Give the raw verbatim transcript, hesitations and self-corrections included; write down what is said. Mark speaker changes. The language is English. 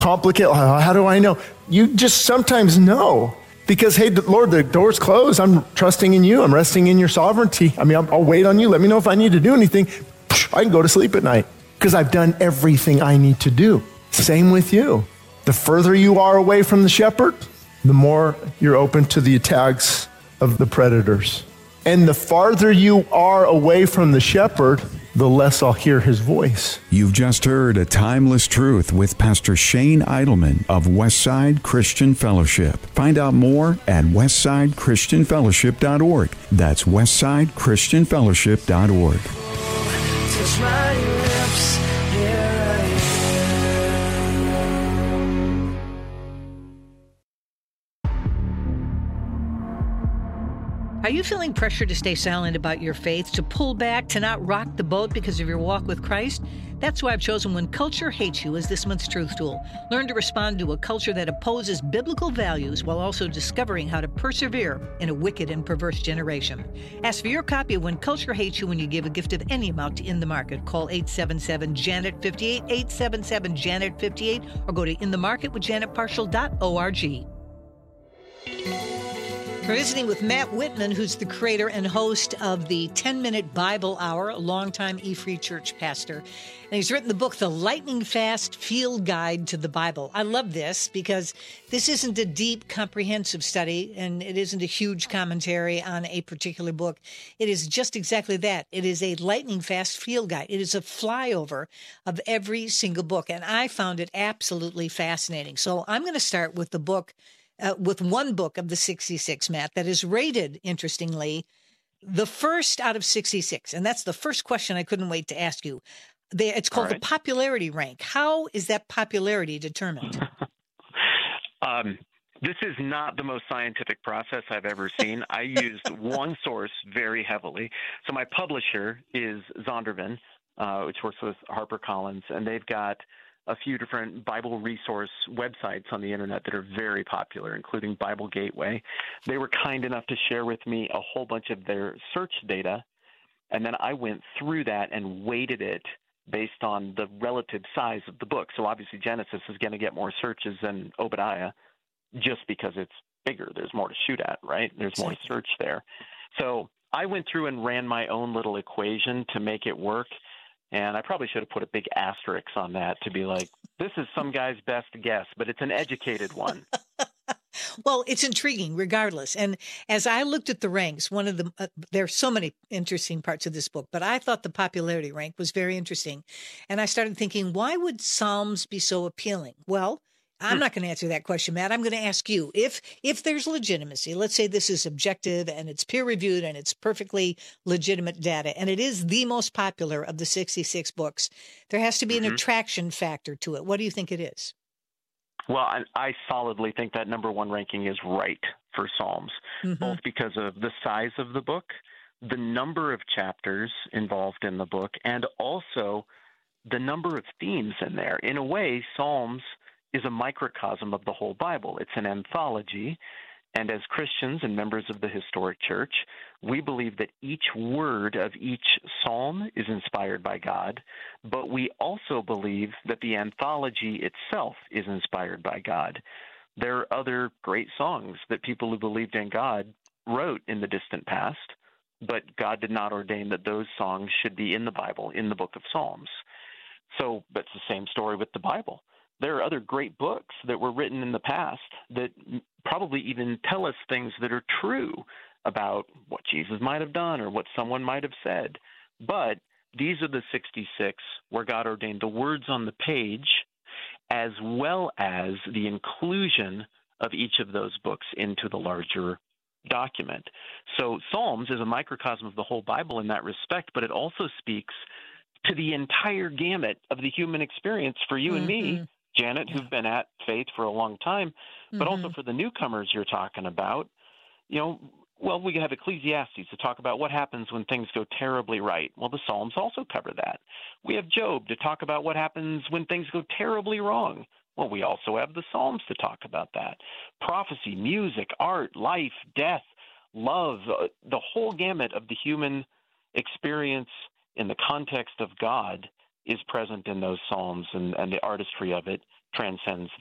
Speaker 1: complicated. How do I know? You just sometimes know because, hey, Lord, the door's closed. I'm trusting in you. I'm resting in your sovereignty. I mean, I'll, I'll wait on you. Let me know if I need to do anything. I can go to sleep at night because I've done everything I need to do. Same with you. The further you are away from the shepherd, the more you're open to the attacks of the predators. And the farther you are away from the shepherd, the less I'll hear his voice.
Speaker 2: You've just heard A Timeless Truth with Pastor Shane Idleman of Westside Christian Fellowship. Find out more at westside christian fellowship dot org. That's westside christian fellowship dot org.
Speaker 3: Touch my lips, here I am.
Speaker 4: Are you feeling pressure to stay silent about your faith, to pull back, to not rock the boat because of your walk with Christ? That's why I've chosen When Culture Hates You as this month's truth tool. Learn to respond to a culture that opposes biblical values while also discovering how to persevere in a wicked and perverse generation. Ask for your copy of When Culture Hates You when you give a gift of any amount to In the Market. Call eight seven seven, Janet fifty-eight, eight seven seven, Janet fifty-eight, or go to in the market with janet partial dot org. We're visiting with Matt Whitman, who's the creator and host of the ten-Minute Bible Hour, a longtime E-Free Church pastor. And he's written the book, The Lightning Fast Field Guide to the Bible. I love this because this isn't a deep, comprehensive study, and it isn't a huge commentary on a particular book. It is just exactly that. It is a lightning fast field guide. It is a flyover of every single book, and I found it absolutely fascinating. So I'm going to start with the book Uh, with one book of the sixty-six, Matt, that is rated, interestingly, the first out of sixty-six. And that's the first question I couldn't wait to ask you. They, it's called right. the popularity rank. How is that popularity determined?
Speaker 5: um, this is not the most scientific process I've ever seen. I used one source very heavily. So my publisher is Zondervan, uh, which works with HarperCollins, and they've got a few different Bible resource websites on the internet that are very popular, including Bible Gateway. They were kind enough to share with me a whole bunch of their search data, and then I went through that and weighted it based on the relative size of the book. So obviously Genesis is going to get more searches than Obadiah just because it's bigger. There's more to shoot at, right? There's more to search there. So I went through and ran my own little equation to make it work. And I probably should have put a big asterisk on that to be like, this is some guy's best guess, but it's an educated one.
Speaker 4: Well, it's intriguing regardless. And as I looked at the ranks, one of the, uh, there are so many interesting parts of this book, but I thought the popularity rank was very interesting. And I started thinking, why would Psalms be so appealing? Well, I'm not going to answer that question, Matt. I'm going to ask you, if if there's legitimacy, let's say this is objective and it's peer-reviewed and it's perfectly legitimate data, and it is the most popular of the sixty-six books, there has to be an mm-hmm. attraction factor to it. What do you think it is?
Speaker 5: Well, I, I solidly think that number one ranking is right for Psalms, mm-hmm. both because of the size of the book, the number of chapters involved in the book, and also the number of themes in there. In a way, Psalms is a microcosm of the whole Bible. It's an anthology. And as Christians and members of the historic church, we believe that each word of each psalm is inspired by God, but we also believe that the anthology itself is inspired by God. There are other great songs that people who believed in God wrote in the distant past, but God did not ordain that those songs should be in the Bible, in the book of Psalms. So that's the same story with the Bible. There are other great books that were written in the past that probably even tell us things that are true about what Jesus might have done or what someone might have said. But these are the sixty-six where God ordained the words on the page as well as the inclusion of each of those books into the larger document. So Psalms is a microcosm of the whole Bible in that respect, but it also speaks to the entire gamut of the human experience for you mm-hmm. and me, Janet, who've been at faith for a long time, but mm-hmm. also for the newcomers you're talking about. You know, well, we have Ecclesiastes to talk about what happens when things go terribly right. Well, the Psalms also cover that. We have Job to talk about what happens when things go terribly wrong. Well, we also have the Psalms to talk about that. Prophecy, music, art, life, death, love, uh, the whole gamut of the human experience in the context of God is present in those Psalms, and, and the artistry of it transcends